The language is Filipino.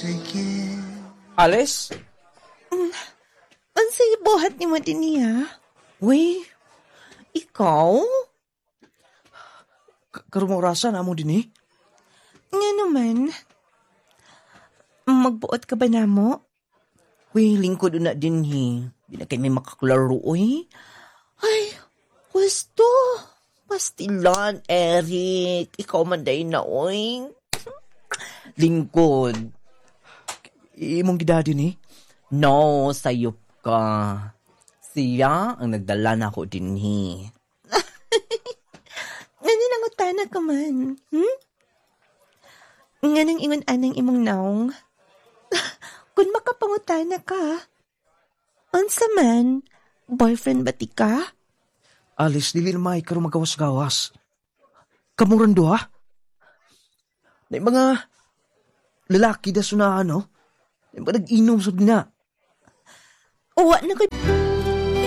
Alice? Unsay buhat ni mo din niya? Uy, Ikaw? karong orasan na mo din eh. Nga naman. Magbuot ka ba na mo? Uy, lingkod na din eh. Di na kayo may makaklaro eh. Ay, gusto. Pastilan, Eric. Ikaw man day na, oy. Lingkod. Imong gidadin eh? No, sayop ka. Siya ang nagdala na ako din eh. Nga nang utana ka man. Nga nang ingon anang imong naong. Kung makapangutana ka. Unsa man, boyfriend ba ti ka? Alice, dili na may karong magawas-gawas. Kamurando ha? Na mga lalaki da na ano? Na mga nag-inom sa na. Uwa na kay...